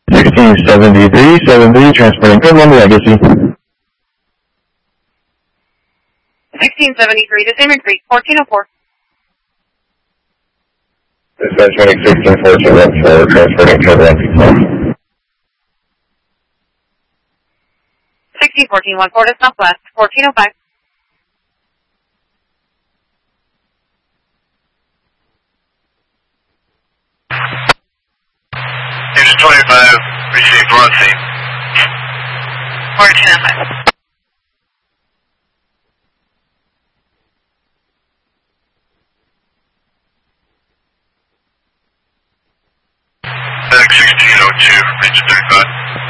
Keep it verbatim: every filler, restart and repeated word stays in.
sixteen seventy-three, seventy-three, transporting code one Legacy. sixteen seventy-three to Salmon Creek, fourteen oh four. Dispatch running sixteen fourteen one four, transporting code one. sixteen fourteen one four to Southwest, fourteen oh five. Engine twenty-five, received on scene. fourteen oh five. Back sixteen oh two, engine thirty-five.